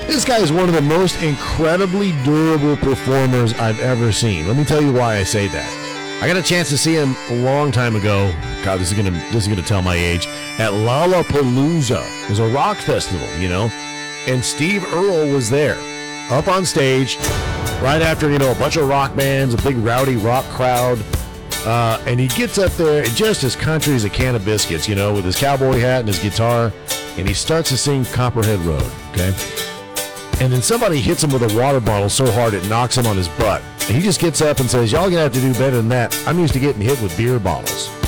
This guy is one of the most incredibly durable performers I've ever seen. Let me tell you why I say that. I got a chance to see him a long time ago. God, this is gonna tell my age. At Lollapalooza. It was a rock festival, you know, and Steve Earle was there, up on stage, right after, you know, a bunch of rock bands, a big rowdy rock crowd. And he gets up there just as country as a can of biscuits, you know, with his cowboy hat and his guitar, and he starts to sing Copperhead Road, okay? And then somebody hits him with a water bottle so hard it knocks him on his butt. And he just gets up and says, y'all gonna have to do better than that. I'm used to getting hit with beer bottles.